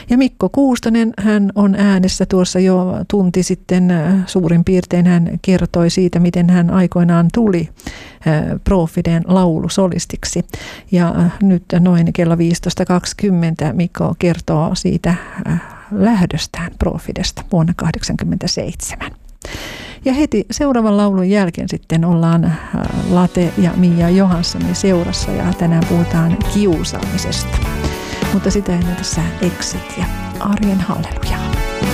Ja Mikko Kuustonen, hän on äänessä tuossa jo tunti sitten suurin piirtein. Hän kertoi siitä, miten hän aikoinaan tuli Profideen laulusolistiksi. Ja nyt noin kello 15.20 Mikko kertoo siitä lähdöstään Profidesta vuonna 1987. Ja heti seuraavan laulun jälkeen sitten ollaan Late ja Mia Johanssonin seurassa ja tänään puhutaan kiusaamisesta. Mutta sitä ennen tässä Exit ja Arjen hallelujaa.